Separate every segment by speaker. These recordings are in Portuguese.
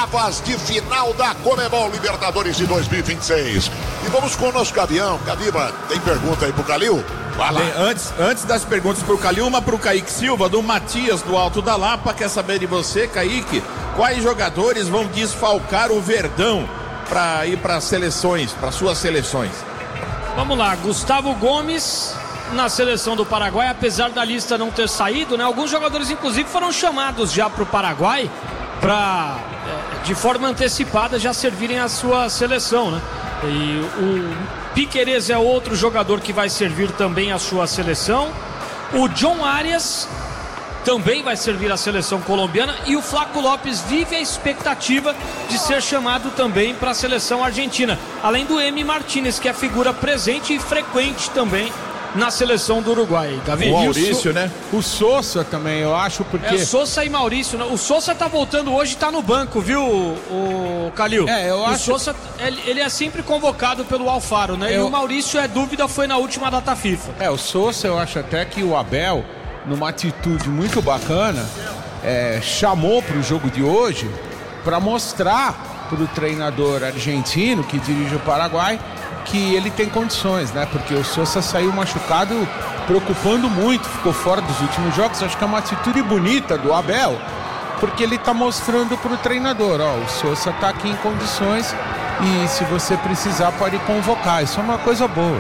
Speaker 1: oitavas de final da Conmebol Libertadores de 2026. E vamos com o nosso Gavião. Gaviba, tem pergunta aí pro Calil? Vai lá.
Speaker 2: Antes das perguntas pro Calil, uma pro Kaique Silva, do Matias do Alto da Lapa. Quer saber de você, Kaique, quais jogadores vão desfalcar o Verdão para ir para seleções, para suas seleções?
Speaker 3: Vamos lá, Gustavo Gomes na seleção do Paraguai, apesar da lista não ter saído, né? Alguns jogadores inclusive foram chamados já para o Paraguai para de forma antecipada já servirem a sua seleção, né? E o Piquerez é outro jogador que vai servir também a sua seleção. O John Arias também vai servir a seleção colombiana e o Flaco Lopes vive a expectativa de ser chamado também para a seleção argentina, além do Emi Martínez, que é figura presente e frequente também na seleção do Uruguai. Davi,
Speaker 2: o Maurício, né?
Speaker 4: O Sousa também, eu acho, porque...
Speaker 3: Sousa e Maurício, né? O Sousa tá voltando hoje e tá no banco, viu, o Calil?
Speaker 4: Eu acho...
Speaker 3: O Sousa, ele é sempre convocado pelo Alfaro, né? E o Maurício, dúvida, foi na última data FIFA.
Speaker 4: O Sousa, eu acho até que o Abel, numa atitude muito bacana, chamou para o jogo de hoje para mostrar para o treinador argentino que dirige o Paraguai que ele tem condições, né? Porque o Sousa saiu machucado, preocupando muito, ficou fora dos últimos jogos. Acho que é uma atitude bonita do Abel, porque ele está mostrando para o treinador, o Sousa está aqui em condições e se você precisar pode convocar. Isso é uma coisa boa.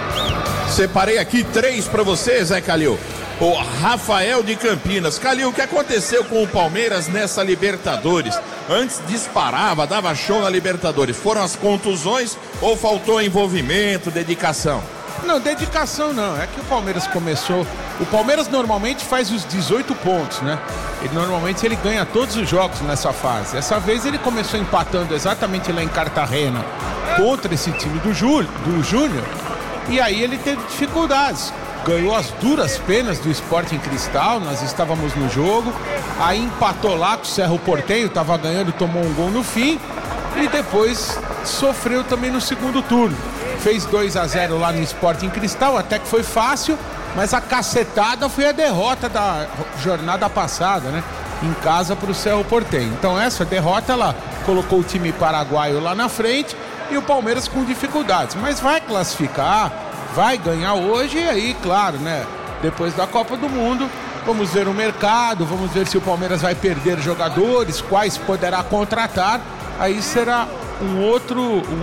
Speaker 2: Separei aqui 3 para você, Zé Calil. O Rafael de Campinas. Calil, o que aconteceu com o Palmeiras nessa Libertadores? Antes disparava, dava show na Libertadores. Foram as contusões ou faltou envolvimento, dedicação?
Speaker 4: Não, dedicação não. É que o Palmeiras começou... O Palmeiras normalmente faz os 18 pontos, né? Normalmente ele ganha todos os jogos nessa fase. Essa vez ele começou empatando exatamente lá em Cartagena contra esse time do Júnior. E aí ele teve dificuldades. Ganhou as duras penas do Sporting Cristal, nós estávamos no jogo, aí empatou lá com o Cerro Porteño, estava ganhando, tomou um gol no fim e depois sofreu também no segundo turno. Fez 2-0 lá no Sporting Cristal, até que foi fácil, mas a cacetada foi a derrota da jornada passada, né? Em casa para o Cerro Porteño. Então essa derrota, ela colocou o time paraguaio lá na frente e o Palmeiras com dificuldades, mas vai classificar, vai ganhar hoje e aí, claro, né? Depois da Copa do Mundo, vamos ver o mercado, vamos ver se o Palmeiras vai perder jogadores, quais poderá contratar, aí será um outro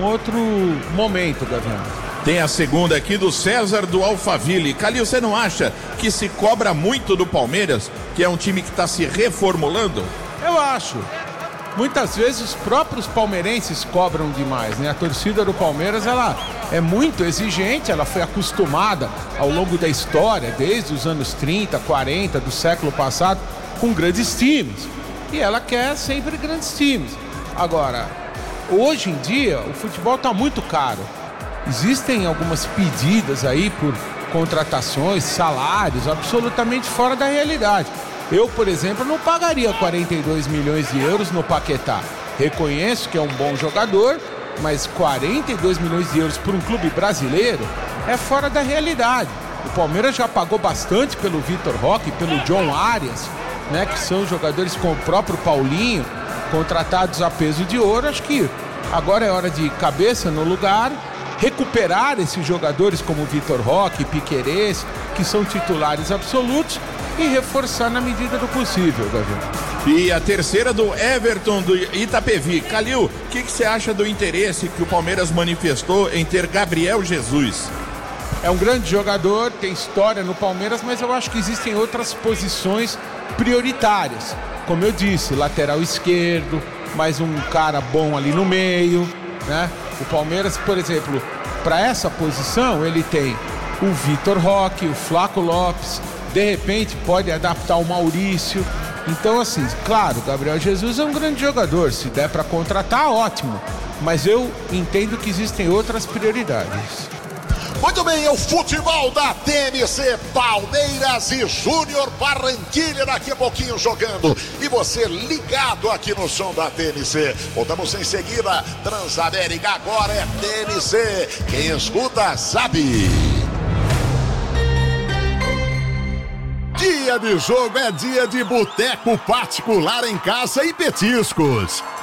Speaker 4: momento, Gavião.
Speaker 2: Tem a segunda aqui do César do Alphaville. Calil, você não acha que se cobra muito do Palmeiras, que é um time que está se reformulando?
Speaker 4: Eu acho. Muitas vezes os próprios palmeirenses cobram demais, né? A torcida do Palmeiras, ela é muito exigente, ela foi acostumada ao longo da história, desde os anos 30, 40, do século passado, com grandes times. E ela quer sempre grandes times. Agora, hoje em dia, o futebol está muito caro. Existem algumas pedidas aí por contratações, salários absolutamente fora da realidade. Eu, por exemplo, não pagaria 42 milhões de euros no Paquetá. Reconheço que é um bom jogador, mas 42 milhões de euros por um clube brasileiro é fora da realidade. O Palmeiras já pagou bastante pelo Vitor Roque, pelo John Arias, né, que são jogadores com o próprio Paulinho, contratados a peso de ouro. Acho que agora é hora de cabeça no lugar, recuperar esses jogadores como Vitor Roque, Piquerez, que são titulares absolutos, e reforçar na medida do possível, Gavião.
Speaker 2: E a terceira do Everton do Itapevi. Calil, o que você acha do interesse que o Palmeiras manifestou em ter Gabriel Jesus?
Speaker 4: É um grande jogador, tem história no Palmeiras, mas eu acho que existem outras posições prioritárias. Como eu disse, lateral esquerdo, mais um cara bom ali no meio, né? O Palmeiras, por exemplo, para essa posição, ele tem o Vitor Roque, o Flaco Lopes, de repente pode adaptar o Maurício. Então, assim, claro, Gabriel Jesus é um grande jogador, se der para contratar, ótimo, mas eu entendo que existem outras prioridades.
Speaker 1: Muito bem, é o futebol da TNC, Palmeiras e Júnior Barranquilla daqui a pouquinho jogando. E você ligado aqui no som da TNC. Voltamos em seguida, Transamérica agora é TNC. Quem escuta sabe. Dia de jogo é dia de boteco particular em casa e petiscos.